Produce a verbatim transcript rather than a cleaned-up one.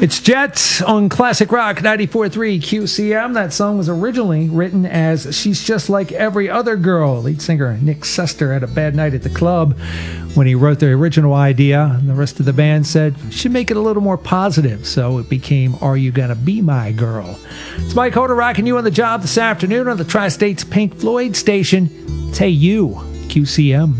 It's Jets on Classic Rock ninety-four point three Q C M. That song was originally written as She's Just Like Every Other Girl. Lead singer Nick Sester had a bad night at the club when he wrote the original idea, and the rest of the band said, should make it a little more positive, so it became Are You Gonna Be My Girl? It's Mike Hoda rocking you on the job this afternoon on the Tri-State's Pink Floyd station. It's Hey You, Q C M.